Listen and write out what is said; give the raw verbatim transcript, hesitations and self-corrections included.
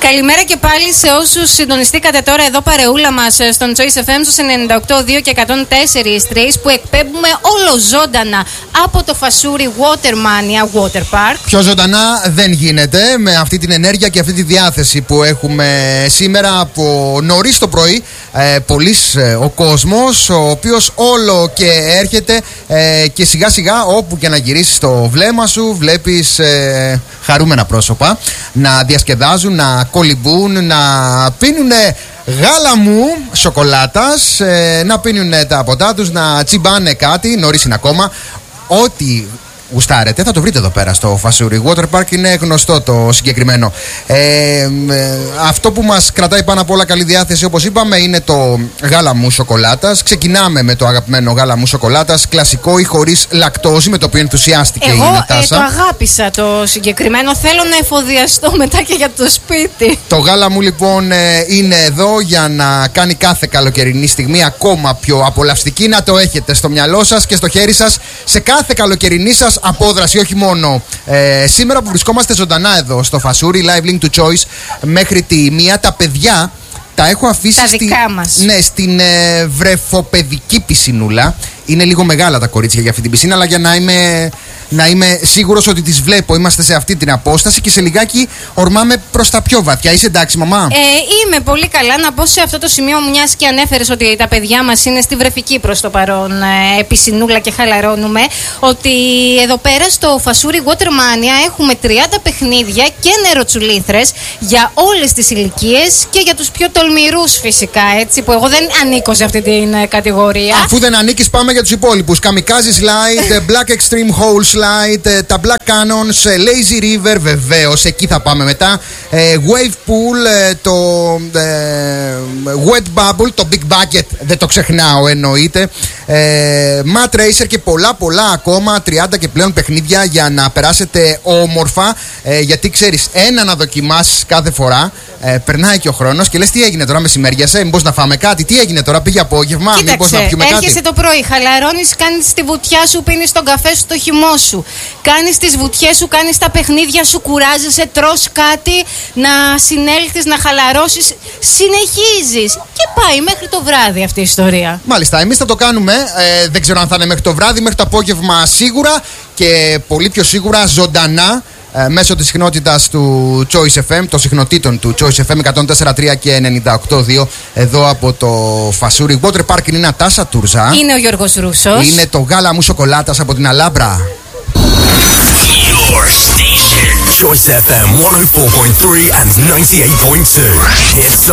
Καλημέρα και πάλι σε όσους συντονιστήκατε τώρα εδώ παρεούλα μας στον Choice εφ εμ στους ενενήντα οκτώ δύο και εκατόν τέσσερα κόμμα τρία που εκπέμπουμε όλο ζωντανά από το Φασούρι Watermania Water Park. Πιο ζωντανά δεν γίνεται με αυτή την ενέργεια και αυτή τη διάθεση που έχουμε σήμερα από νωρίς το πρωί. Ε, πολύς ε, ο κόσμος, ο οποίος όλο και έρχεται ε, και σιγά σιγά όπου και να γυρίσεις το βλέμμα σου βλέπεις ε, χαρούμενα πρόσωπα να διασκεδάζουν, να κολυμπούν, να πίνουν γάλα μου σοκολάτας, ε, να πίνουν τα ποτά τους, να τσιμπάνε κάτι, νωρίς είναι ακόμα. Ό,τι γουστάρετε θα το βρείτε εδώ πέρα στο Φασούρι Water Park, είναι γνωστό το συγκεκριμένο. Ε, ε, αυτό που μας κρατάει πάνω απ' όλα καλή διάθεση, όπως είπαμε, είναι το γάλα μου σοκολάτας. Ξεκινάμε με το αγαπημένο γάλα μου σοκολάτας, κλασικό ή χωρίς λακτόζη, με το οποίο ενθουσιάστηκε Εγώ, η Νατάσα. Εγώ ε, το αγάπησα το συγκεκριμένο, θέλω να εφοδιαστώ μετά και για το σπίτι. Το γάλα μου λοιπόν ε, είναι εδώ για να κάνει κάθε καλοκαιρινή στιγμή ακόμα πιο απολαυστική. Να το έχετε στο μυαλό σας και στο χέρι σας σε κάθε καλοκαιρινή σας απόδραση, όχι μόνο ε, σήμερα που βρισκόμαστε ζωντανά εδώ στο Φασούρι, live link to Choice μέχρι τη μία. Τα παιδιά τα έχω αφήσει τα δικά στη, μας. Ναι, στην ε, βρεφοπαιδική πισινούλα. Είναι λίγο μεγάλα τα κορίτσια για αυτή την πισίνα, αλλά για να είμαι, να είμαι σίγουρος ότι τις βλέπω, είμαστε σε αυτή την απόσταση και σε λιγάκι ορμάμε προς τα πιο βαθιά. Είσαι εντάξει, μαμά? Ε, είμαι πολύ καλά. Να πω σε αυτό το σημείο, μιας και ανέφερες ότι τα παιδιά μας είναι στη βρεφική προς το παρόν ε, πισινούλα και χαλαρώνουμε, ότι εδώ πέρα στο Φασούρι Watermania έχουμε τριάντα παιχνίδια και νεροτσουλήθρες για όλες τις ηλικίες και για τους πιο τολμηρούς φυσικά, έτσι, που εγώ δεν ανήκω σε αυτή την ε, κατηγορία. Αφού δεν ανήκεις, πάμε για τους υπόλοιπους. Kamikaze Slide, Black Extreme Hole Slide, τα Black Cannons, Lazy River, βεβαίως, εκεί θα πάμε μετά. Wave Pool, το Wet Bubble, το Big Bucket, δεν το ξεχνάω εννοείται. Mat Racer και πολλά πολλά ακόμα, τριάντα και πλέον παιχνίδια για να περάσετε όμορφα. Γιατί ξέρεις, ένα να δοκιμάσεις κάθε φορά. Ε, περνάει και ο χρόνος και λες τι έγινε τώρα, μεσημέριασε, μήπως να φάμε κάτι, τι έγινε τώρα, πήγε απόγευμα, κοίταξε, μήπως να πιούμε κάτι. Έρχεσαι το πρωί, χαλαρώνεις, κάνεις τη βουτιά σου, πίνεις τον καφέ σου, το χυμό σου. Κάνεις τις βουτιές σου, κάνεις τα παιχνίδια σου, κουράζεσαι, τρως κάτι, να συνέλθεις, να χαλαρώσεις. Συνεχίζεις και πάει μέχρι το βράδυ αυτή η ιστορία. Μάλιστα, εμείς θα το κάνουμε. Ε, δεν ξέρω αν θα είναι μέχρι το βράδυ, μέχρι το απόγευμα σίγουρα και πολύ πιο σίγουρα ζωντανά. Μέσω της συχνότητας του Choice εφ εμ, των συχνοτήτων του Choice εφ εμ εκατόν τέσσερα κόμμα τρία και ενενήντα οκτώ κόμμα δύο, εδώ από το Φασούρι Water Park. Είναι η Νατάσα Τουρζά. Είναι ο Γιώργος Ρούσος. Είναι το γάλα μου σοκολάτας από την Αλάμπρα. Your station, Choice εφ εμ εκατόν τέσσερα κόμμα τρία and ninety-eight point two. It's